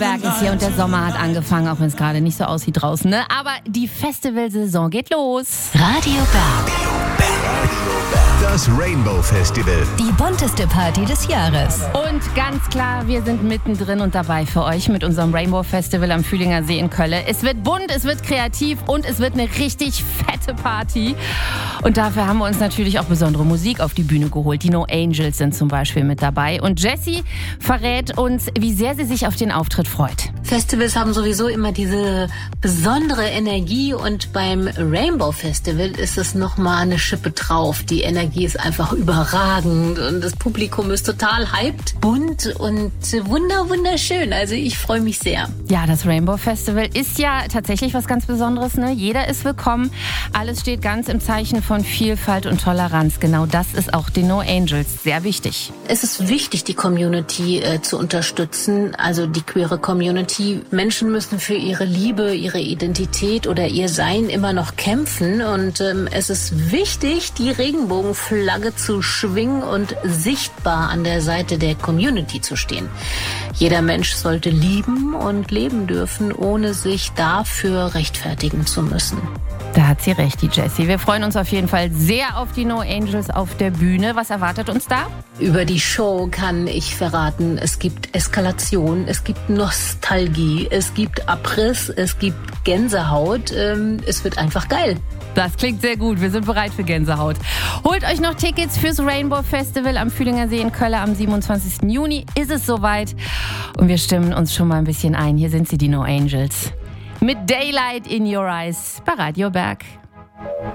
Berg ist hier und der Sommer hat angefangen, auch wenn es gerade nicht so aussieht draußen, ne? Aber die Festivalsaison geht los. Radio Berg. Das Rainbow Festival. Die bunteste Party des Jahres. Und ganz klar, wir sind mittendrin und dabei für euch mit unserem Rainbow Festival am Fühlinger See in Köln. Es wird bunt, es wird kreativ und es wird eine richtig fette Party. Und dafür haben wir uns natürlich auch besondere Musik auf die Bühne geholt. Die No Angels sind zum Beispiel mit dabei. Und Jessie verrät uns, wie sehr sie sich auf den Auftritt freut. Festivals haben sowieso immer diese besondere Energie und beim Rainbow Festival ist es nochmal eine Schippe drauf. Die Energie ist einfach überragend und das Publikum ist total hyped, bunt und wunderschön. Also ich freue mich sehr. Ja, das Rainbow Festival ist ja tatsächlich was ganz Besonderes, ne? Jeder ist willkommen. Alles steht ganz im Zeichen von Vielfalt und Toleranz. Genau das ist auch den No Angels sehr wichtig. Es ist wichtig, die Community zu unterstützen, also die queere Community. Menschen müssen für ihre Liebe, ihre Identität oder ihr Sein immer noch kämpfen und es ist wichtig, die Regenbogenflagge zu schwingen und sichtbar an der Seite der Community zu stehen. Jeder Mensch sollte lieben und leben dürfen, ohne sich dafür rechtfertigen zu müssen. Da hat sie recht, die Jessie. Wir freuen uns auf jeden Fall sehr auf die No Angels auf der Bühne. Was erwartet uns da? Über die Show kann ich verraten, es gibt Eskalation, es gibt Nostalgie, es gibt Abriss, es gibt Gänsehaut. Es wird einfach geil. Das klingt sehr gut. Wir sind bereit für Gänsehaut. Holt euch noch Tickets fürs Rainbow Festival am Fühlinger See in Köln am 27. Juni. Ist es soweit. Und wir stimmen uns schon mal ein bisschen ein. Hier sind sie, die No Angels. Mit Daylight in Your Eyes bei Radio Berg.